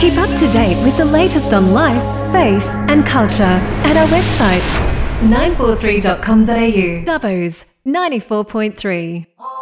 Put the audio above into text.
Keep up to date with the latest on life, faith and culture at our website 943.com.au. Dubbo's 94.3.